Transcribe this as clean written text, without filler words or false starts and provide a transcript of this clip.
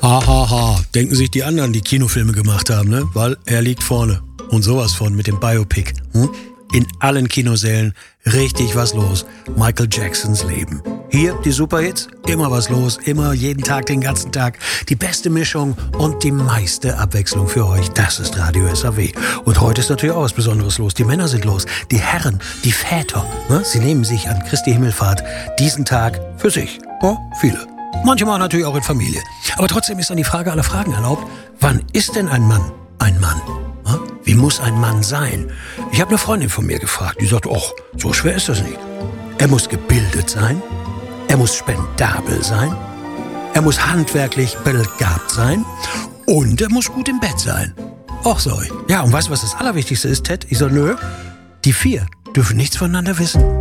Ha, ha, ha. Denken sich die anderen, die Kinofilme gemacht haben, ne? Weil er liegt vorne. Und sowas von mit dem Biopic. In allen Kinosälen richtig was los. Michael Jacksons Leben. Hier die Superhits, immer was los, immer jeden Tag, den ganzen Tag. Die beste Mischung und die meiste Abwechslung für euch. Das ist Radio SAW. Und heute ist natürlich auch was Besonderes los. Die Männer sind los, die Herren, die Väter. Ne? Sie nehmen sich an Christi Himmelfahrt diesen Tag für sich. Oh, viele. Manchmal natürlich auch in Familie. Aber trotzdem ist dann die Frage aller Fragen erlaubt. Wann ist denn ein Mann ein Mann? Wie muss ein Mann sein? Ich habe eine Freundin von mir gefragt, die sagt, ach, so schwer ist das nicht. Er muss gebildet sein, er muss spendabel sein, er muss handwerklich begabt sein und er muss gut im Bett sein. Ach so. Ja, und weißt du, was das Allerwichtigste ist, Ted? Ich sag, nö, die 4 dürfen nichts voneinander wissen.